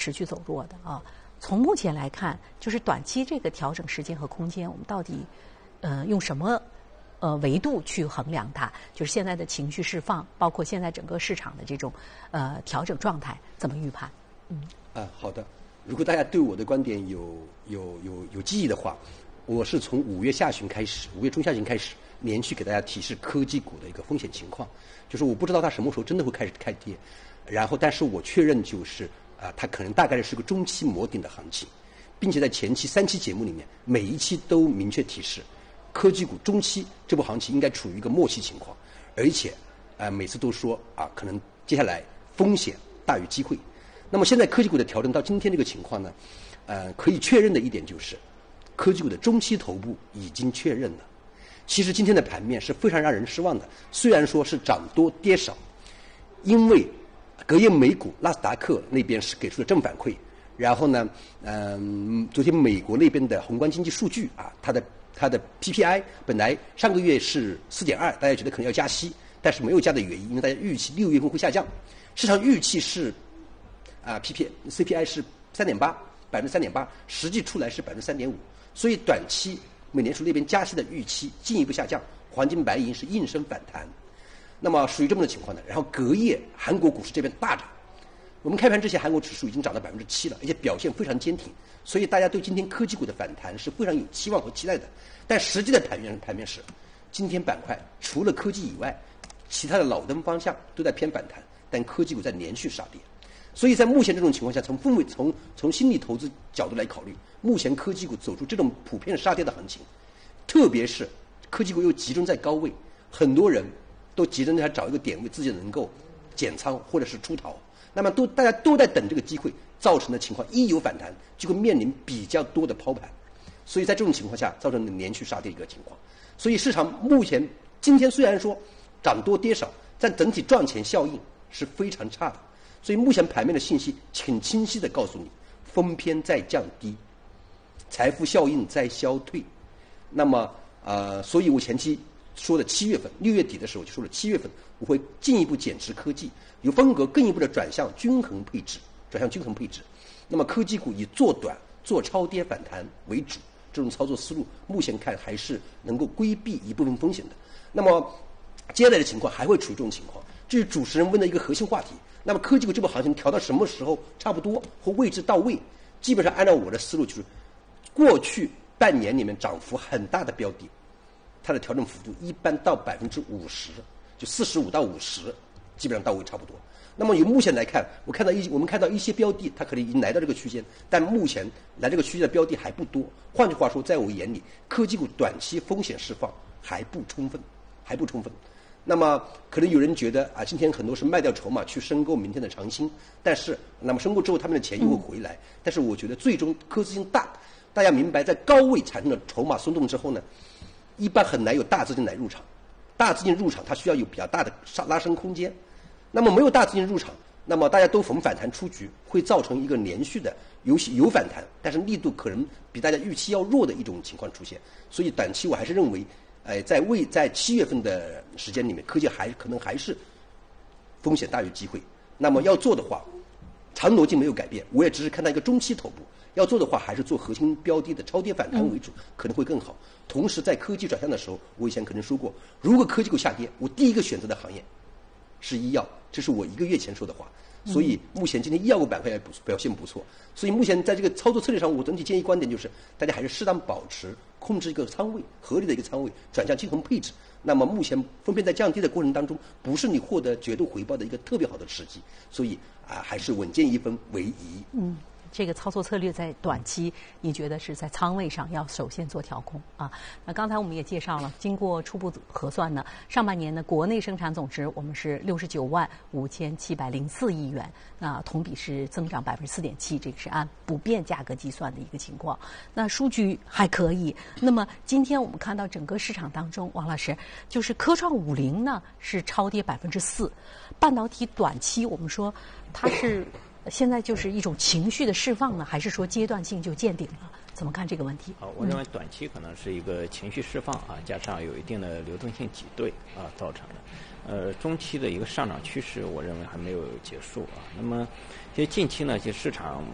持续走弱的啊。从目前来看，就是短期这个调整时间和空间，我们到底用什么维度去衡量它？就是现在的情绪释放，包括现在整个市场的这种调整状态，怎么预判？ 好的。如果大家对我的观点有记忆的话，我是从5月下旬开始，5月中下旬开始，连续给大家提示科技股的一个风险情况，就是我不知道它什么时候真的会开始开跌，然后但是我确认就是它可能大概是个中期磨顶的行情，并且在前期3期节目里面，每一期都明确提示，科技股中期这波行情应该处于一个末期情况，而且每次都说可能接下来风险大于机会。那么现在科技股的调整到今天这个情况呢，可以确认的一点就是，科技股的中期头部已经确认了。其实今天的盘面是非常让人失望的，虽然说是涨多跌少，因为隔夜美股纳斯达克那边是给出了正反馈，然后呢，昨天美国那边的宏观经济数据它的 PPI 本来上个月是4.2，大家觉得可能要加息，但是没有加的原因，因为大家预期6月份会下降，市场预期是CPI 是3.8%，实际出来是3.5%，所以短期美联储那边加息的预期进一步下降，黄金白银是应声反弹。那么属于这么的情况呢，然后隔夜韩国股市这边大涨，我们开盘之前韩国指数已经涨到7%了，而且表现非常坚挺，所以大家对今天科技股的反弹是非常有期望和期待的。但实际的盘面是，今天板块除了科技以外，其他的老灯方向都在偏反弹，但科技股在连续杀跌。所以在目前这种情况下，从心理投资角度来考虑，目前科技股走出这种普遍杀跌的行情，特别是科技股又集中在高位，很多人都急着在找一个点位，自己能够减仓或者是出逃，那么大家都在等这个机会，造成的情况一有反弹就会面临比较多的抛盘，所以在这种情况下造成了连续杀跌一个情况。所以市场目前今天虽然说涨多跌少，但整体赚钱效应是非常差的。所以目前盘面的信息很清晰地告诉你，风偏在降低，财富效应在消退。那么所以我前期说的7月份6月底的时候就说了，7月份我会进一步减持科技，有风格更一步的转向均衡配置。那么科技股以做短做超跌反弹为主，这种操作思路目前看还是能够规避一部分风险的。那么接下来的情况还会处于这种情况，这是主持人问的一个核心话题。那么科技股这波行情调到什么时候差不多或位置到位？基本上按照我的思路，就是过去半年里面涨幅很大的标的，它的调整幅度一般到50%，就45%到50%，基本上到位差不多。那么以目前来看，我们看到一些标的，它可能已经来到这个区间，但目前来这个区间的标的还不多。换句话说，在我眼里，科技股短期风险释放还不充分。那么可能有人觉得今天很多是卖掉筹码去申购明天的长兴，但是那么申购之后他们的钱又会回来，但是我觉得最终科资金大家明白，在高位产生的筹码松动之后呢，一般很难有大资金来入场，大资金入场它需要有比较大的拉升空间，那么没有大资金入场，那么大家都逢反弹出局，会造成一个连续的有反弹，但是力度可能比大家预期要弱的一种情况出现。所以短期我还是认为在7月份的时间里面，科技可能还是风险大于机会。那么要做的话，长逻辑没有改变，我也只是看到一个中期头部。要做的话，还是做核心标的的超跌反弹为主，可能会更好。同时，在科技转向的时候，我以前可能说过，如果科技股下跌，我第一个选择的行业是医药，这是我1个月前说的话。所以目前今天医药股板块也表现不错，所以目前在这个操作策略上，我整体建议观点就是，大家还是适当保持控制一个仓位，合理的一个仓位，转向均衡配置。那么目前分片在降低的过程当中，不是你获得绝对回报的一个特别好的时机，所以还是稳健一分为宜。 这个操作策略在短期，你觉得是在仓位上要首先做调控啊？那刚才我们也介绍了，经过初步核算呢，上半年的国内生产总值我们是695704亿元，那同比是增长4.7%，这个是按不变价格计算的一个情况。那数据还可以。那么今天我们看到整个市场当中，王老师就是科创50呢是超跌4%，半导体短期我们说它是。现在就是一种情绪的释放呢，还是说阶段性就见顶了？怎么看这个问题？ 我认为短期可能是一个情绪释放加上有一定的流动性挤兑造成的。中期的一个上涨趋势，我认为还没有结束那么其实近期呢，其实市场